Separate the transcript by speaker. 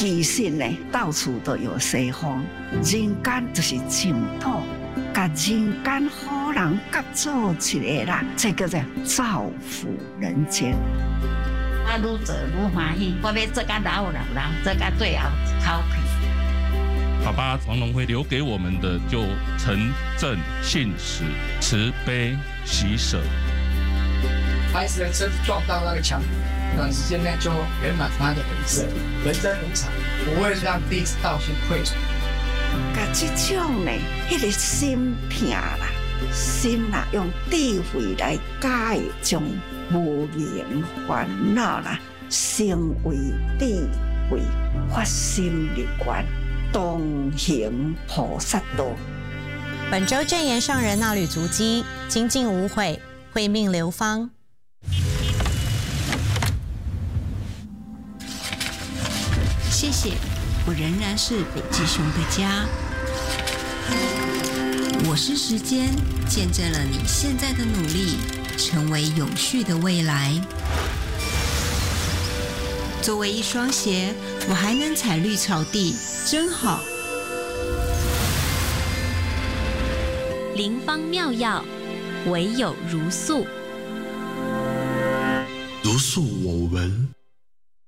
Speaker 1: 其实呢，到处都有西方，人间就是净土，把人间好人夹做一个啦，这叫做造福人间。
Speaker 2: 我愈做愈欢喜，我要做甲老人，做甲最后口气。
Speaker 3: 爸爸王龙辉留给我们的就诚正信实、慈悲喜舍。
Speaker 4: 孩子的车子撞到那个墙，短时间内就圆满他的人生。人生无常，不会让第一次道歉愧疚。
Speaker 1: 甲这种呢，迄个心痛啦，心啦，用智慧来解，将无明烦恼啦，成为智慧，发心立愿，同行菩萨道。
Speaker 5: 本周正言上人那履足迹，精进无悔，慧命流芳。
Speaker 6: 谢谢，我仍然是北极熊的家。我是时间，见证了你现在的努力，成为永续的未来。作为一双鞋，我还能踩绿草地，真好。
Speaker 7: 灵方妙药，唯有如素。
Speaker 8: 如素我闻。